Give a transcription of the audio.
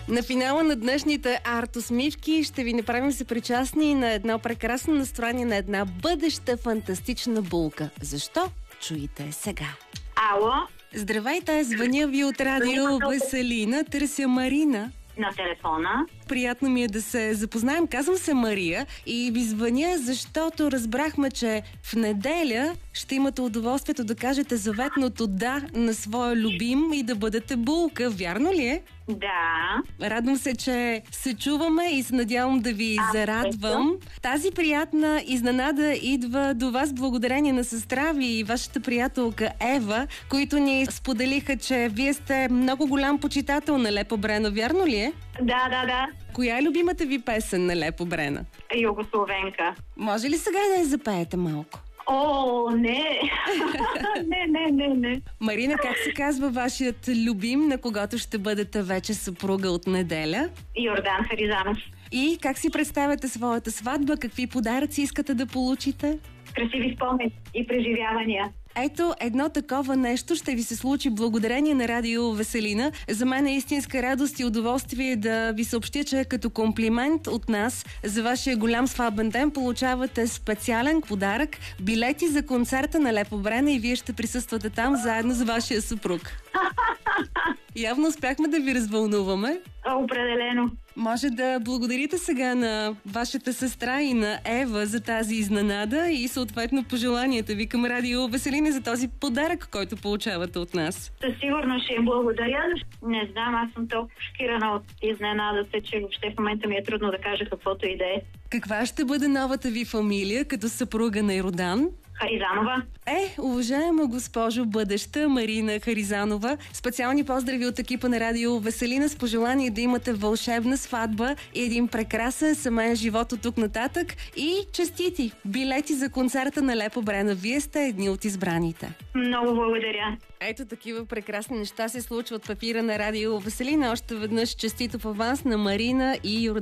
На финала на днешните арт-усмивки ще ви направим съпричастни на едно прекрасно настроение на една бъдеща фантастична булка. Защо? Чуйте сега. Ало, Здравейте, звъня ви от радио Веселина, търся Марина. на телефона. Приятно ми е да се запознаем. Казвам се Мария и ви звъня, защото разбрахме, че в неделя ще имате удоволствието да кажете заветното да на своя любим и да бъдете булка. Вярно ли е? Да. Радвам се, че се чуваме и се надявам да ви зарадвам. Тази приятна изненада идва до вас благодарение на сестра ви и вашата приятелка Ева, които ни споделиха, че вие сте много голям почитател на Лепо Брена. Вярно ли е? Да. Коя е любимата ви песен на Лепо Брена? Югословенка. Може ли сега да я запеете малко? О, не. не. Марина, как се казва вашият любим, на когото ще бъдете вече съпруга от неделя? Йордан Харизанов. И как си представяте своята сватба? Какви подаръци искате да получите? Красиви спомени и преживявания. Ето, едно такова нещо ще ви се случи благодарение на радио Веселина. За мен е истинска радост и удоволствие да ви съобщя, че като комплимент от нас за вашия голям сватбен ден получавате специален подарък, билети за концерта на Лепо Брена и вие ще присъствате там заедно с вашия съпруг. Явно успяхме да ви развълнуваме. Определено. Може да благодарите сега на вашата сестра и на Ева за тази изненада и съответно пожеланията ви към радио Веселина за този подарък, който получавате от нас. Със сигурност ще им благодаря. Не знам, аз съм толкова шокирана от изненадата, че въобще в момента ми е трудно да кажа каквото и да е. Каква ще бъде новата ви фамилия като съпруга на Йордан? Харизанова. Уважаема госпожо бъдеща Марина Харизанова, специални поздрави от екипа на радио Веселина с пожелание да имате вълшебна сватба и един прекрасен семейен живот от тук нататък и честити билети за концерта на Лепо Брена. Вие сте едни от избраните. Много благодаря. Ето такива прекрасни неща се случват в ефира на радио Веселина. Още веднъж честито в аванс на Марина и Йордан.